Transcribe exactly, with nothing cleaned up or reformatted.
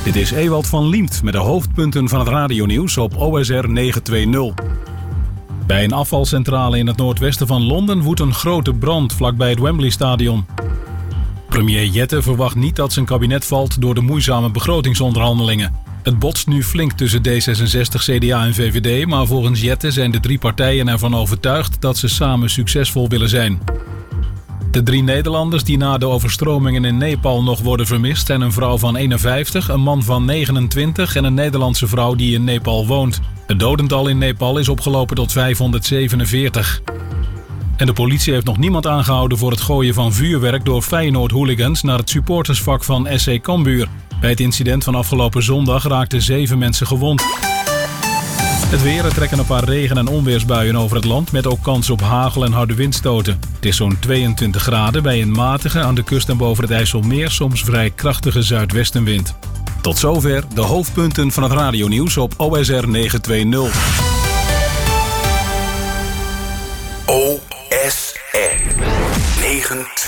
Dit is Ewald van Liemt met de hoofdpunten van het radionieuws op O S R negenhonderdtwintig. Bij een afvalcentrale in het noordwesten van Londen woedt een grote brand vlakbij het Wembley Stadion. Premier Jette verwacht niet dat zijn kabinet valt door de moeizame begrotingsonderhandelingen. Het botst nu flink tussen D zesenzestig, C D A en V V D, maar volgens Jette zijn de drie partijen ervan overtuigd dat ze samen succesvol willen zijn. De drie Nederlanders die na de overstromingen in Nepal nog worden vermist zijn een vrouw van eenenvijftig, een man van negenentwintig en een Nederlandse vrouw die in Nepal woont. Het dodental in Nepal is opgelopen tot vijfhonderdzevenenveertig. En de politie heeft nog niemand aangehouden voor het gooien van vuurwerk door Feyenoord-hooligans naar het supportersvak van S C Cambuur. Bij het incident van afgelopen zondag raakten zeven mensen gewond. Het weer, er trekken een paar regen- en onweersbuien over het land met ook kans op hagel en harde windstoten. Het is zo'n tweeëntwintig graden bij een matige aan de kust en boven het IJsselmeer soms vrij krachtige zuidwestenwind. Tot zover de hoofdpunten van het radionieuws op O S R negenhonderdtwintig. O S R negenhonderdtwintig.